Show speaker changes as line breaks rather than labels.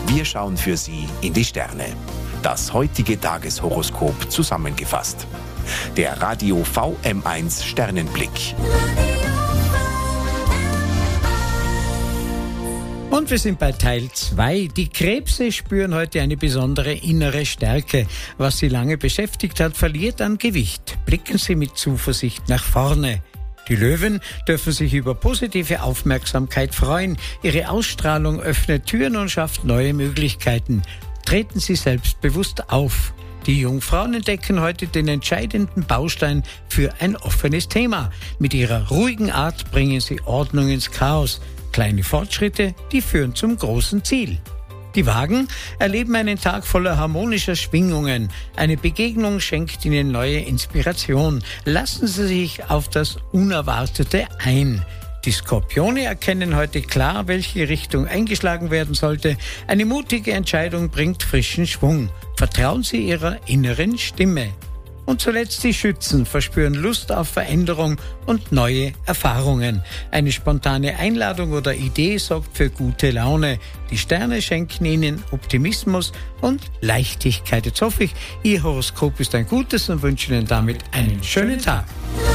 Wir schauen für Sie in die Sterne. Das heutige Tageshoroskop zusammengefasst. Der Radio VM1 Sternenblick.
Und wir sind bei Teil 2. Die Krebse spüren heute eine besondere innere Stärke. Was sie lange beschäftigt hat, verliert an Gewicht. Blicken Sie mit Zuversicht nach vorne. Die Löwen dürfen sich über positive Aufmerksamkeit freuen. Ihre Ausstrahlung öffnet Türen und schafft neue Möglichkeiten. Treten Sie selbstbewusst auf. Die Jungfrauen entdecken heute den entscheidenden Baustein für ein offenes Thema. Mit ihrer ruhigen Art bringen sie Ordnung ins Chaos. Kleine Fortschritte, die führen zum großen Ziel. Die Wagen erleben einen Tag voller harmonischer Schwingungen. Eine Begegnung schenkt ihnen neue Inspiration. Lassen Sie sich auf das Unerwartete ein. Die Skorpione erkennen heute klar, welche Richtung eingeschlagen werden sollte. Eine mutige Entscheidung bringt frischen Schwung. Vertrauen Sie Ihrer inneren Stimme. Und zuletzt die Schützen verspüren Lust auf Veränderung und neue Erfahrungen. Eine spontane Einladung oder Idee sorgt für gute Laune. Die Sterne schenken Ihnen Optimismus und Leichtigkeit. Jetzt hoffe ich, Ihr Horoskop ist ein gutes und wünsche Ihnen damit einen schönen Tag.